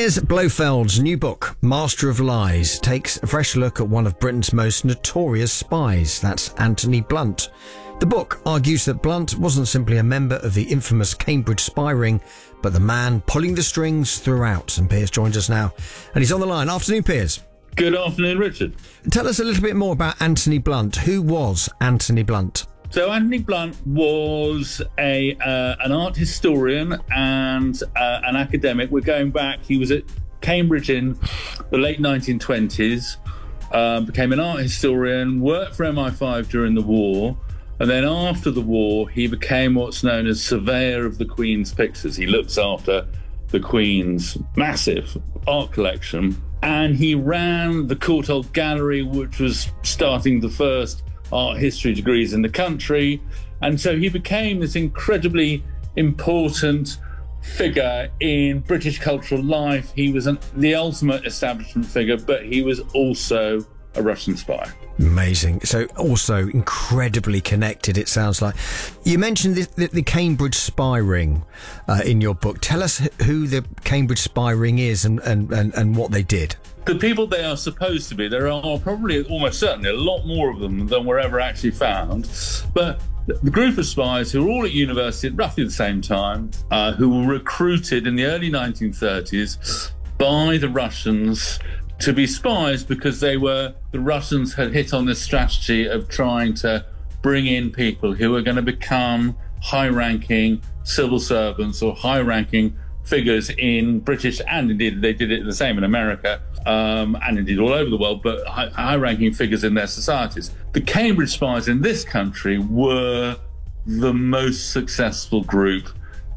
Piers Blofeld's new book, Master of Lies, takes a fresh look at one of Britain's most notorious spies. That's Anthony Blunt. The book argues that Blunt wasn't simply a member of the infamous Cambridge spy ring, but the man pulling the strings throughout. And Piers joins us now, and he's on the line. Afternoon, Piers. Good afternoon, Richard. Tell us a little bit more about Anthony Blunt. Who was Anthony Blunt? So Anthony Blunt was an art historian and an academic. We're going back. He was at Cambridge in the late 1920s, became an art historian, worked for MI5 during the war, and then after the war, he became what's known as Surveyor of the Queen's Pictures. He looks after the Queen's massive art collection, and he ran the Courtauld Gallery, which was starting the first art history degrees in the country. And so he became this incredibly important figure in British cultural life. He was the ultimate establishment figure, but he was also a Russian spy. Amazing. So also incredibly connected, it sounds like. You mentioned the Cambridge spy ring in your book. Tell us who the Cambridge spy ring is and what they did. The people they are supposed to be, there are probably almost certainly a lot more of them than were ever actually found. But the group of spies who were all at university at roughly the same time, who were recruited in the early 1930s by the Russians to be spies because the Russians had hit on this strategy of trying to bring in people who were going to become high-ranking civil servants or high-ranking figures in British, and indeed they did it the same in America, and indeed all over the world, but high-ranking figures in their societies. The Cambridge spies in this country were the most successful group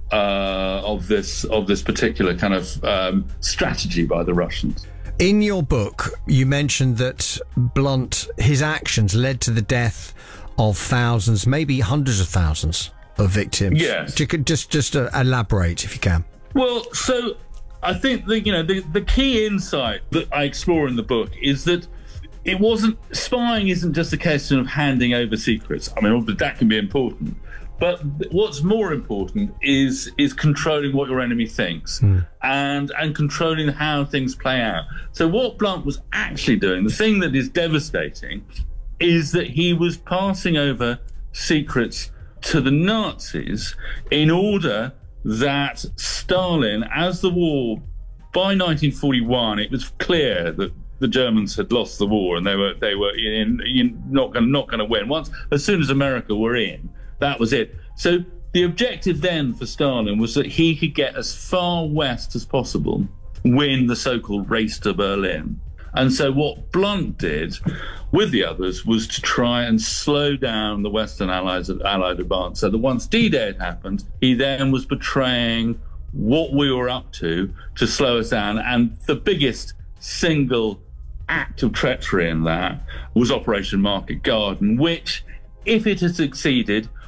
of this particular kind of strategy by the Russians. In your book, you mentioned that Blunt, his actions led to the death of thousands, maybe hundreds of thousands of victims. Yes. Just elaborate if you can. Well, so I think the key insight that I explore in the book is that spying isn't just a question of handing over secrets. I mean, that can be important. But what's more important is controlling what your enemy thinks and controlling how things play out. So what Blunt was actually doing, the thing that is devastating, is that he was passing over secrets to the Nazis in order that Stalin, as the war, by 1941, it was clear that the Germans had lost the war and they were not going to win. As soon as America were in, that was it. So the objective then for Stalin was that he could get as far west as possible, win the so-called race to Berlin. And so what Blunt did with the others was to try and slow down the Western Allied advance. So that once D-Day had happened, he then was betraying what we were up to slow us down. And the biggest single act of treachery in that was Operation Market Garden, which, if it had succeeded,